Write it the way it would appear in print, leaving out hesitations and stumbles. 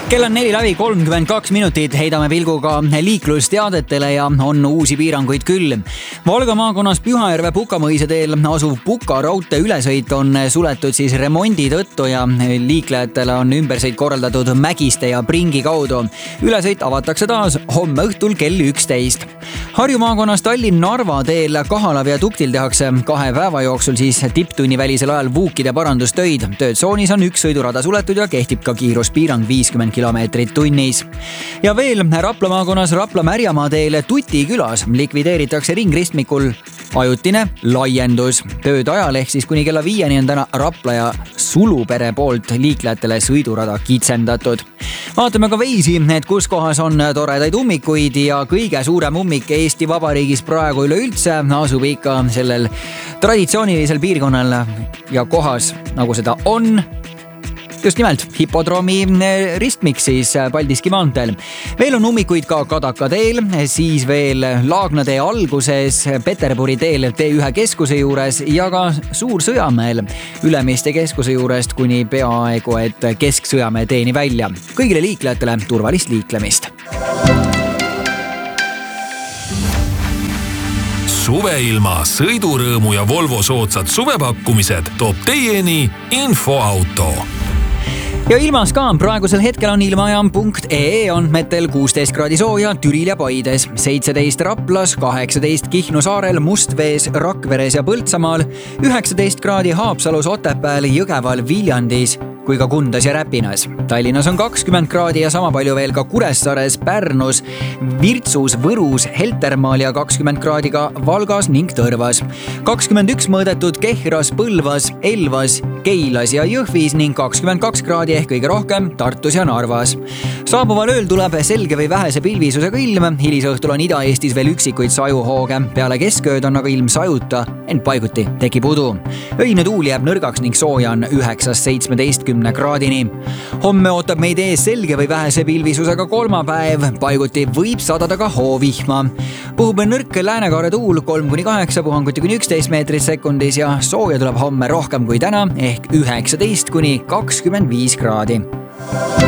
Kell on 4:32 minutit, heidame pilguga liiklusteadetele ja on uusi piiranguid küll. Valga maakonnas Pühajärve Puka-Mõisa teel asuv Puka raudtee ülesõit on suletud siis remondi tõttu ja liiklejatele on ümbersõit korraldatud Mägiste ja Pringi kaudu. Ülesõit avatakse taas homme õhtul kell 11. Harju maakonnas Tallinn-Narva teel Kahala viaduktil tehakse 2 päeva jooksul siis tipptunni välisel ajal vuukide parandustöid. Töötsoonis on 1 sõidurada suletud ja kehtib ka kiiruspiirang 50 kilomeetrit tunnis. Ja veel Rapla maakonnas Rapla-Märjamaa teel Tuti külas likvideeritakse ringristmikul ajutine laiendus. Tööd ajal ehk siis kuni kella 5 on täna Rapla ja Sulupere poolt liiklejatele sõidurada kitsendatud. Vaatame ka veisi, et kus kohas on toredaid ummikuid ja kõige suurem ummik Eesti Vabariigis praegu üleüldse asub ikka sellel traditsioonilisel piirkonnal ja kohas, nagu seda on just nimelt hipodroomi ristmik siis Paldiski maanteel. Veel on ummikuid ka Kadaka teel, siis veel Laagna tee alguses, Peterburi teel T1 keskuse juures ja ka Suur-Sõjamäel Ülemiste keskuse juurest kuni peaaegu et Kesk-Sõjamäe teeni välja. Kõigile liiklejatele turvalist liiklemist. Suveilma, sõidurõõmu ja Volvo soodsad suvepakkumised toob teieni Infoauto. Ja ilmas ka, praegusel hetkel on ilmajaam.ee andmetel 16 kraadi sooja Türil ja Paides, 17 Raplas, 18 Kihnu saarel, Mustvees, Rakveres ja Põltsamaal, 19 kraadi Haapsalus, Otepääl, Jõgeval, Viljandis kui ka Kundas ja Räpinas. Tallinnas on 20 kraadi ja sama palju veel ka Kuressaares, Pärnus, Virtsus, Võrus, Heltermaal ja 20 kraadi ka Valgas ning Tõrvas. 21 mõõdetud Kehras, Põlvas, Elvas, Keilas ja Jõhvis ning 22 kraadi ehk kõige rohkem Tartus ja Narvas. Saabuval ööl tuleb selge või vähese pilvisusega ilm, hilisõhtul on Ida-Eestis veel üksikuid sajuhooge. Peale keskööd on aga ilm sajuta, ent paiguti tekib udu. Öine tuul jääb nõrgaks ning sooja on 9-17 kraadini. Homme ootab meid ees selge või vähese pilvisusega kolmapäev, paiguti võib sadada ka hoovihma. Puhub nõrk läänekaare tuul 3-8 puhanguti kuni 11 meetrit sekundis ja sooja tuleb homme rohkem kui täna ehk 19-25 kraadi.